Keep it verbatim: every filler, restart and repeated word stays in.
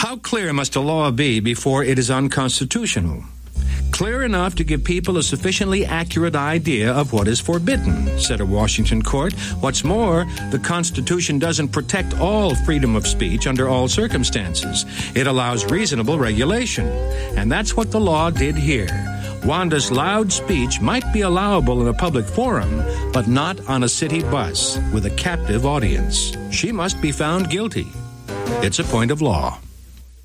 How clear must a law be before it is unconstitutional? Clear enough to give people a sufficiently accurate idea of what is forbidden, said a Washington court. What's more, the Constitution doesn't protect all freedom of speech under all circumstances. It allows reasonable regulation. And that's what the law did here. Wanda's loud speech might be allowable in a public forum, but not on a city bus with a captive audience. She must be found guilty. It's a point of law.